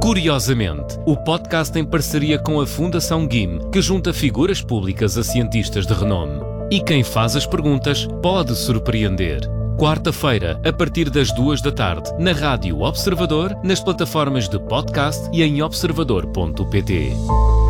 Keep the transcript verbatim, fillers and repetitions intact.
Curiosamente, o podcast em parceria com a Fundação G I M, que junta figuras públicas a cientistas de renome. E quem faz as perguntas pode surpreender. Quarta-feira, a partir das duas da tarde, na Rádio Observador, nas plataformas de podcast e em observador ponto pt.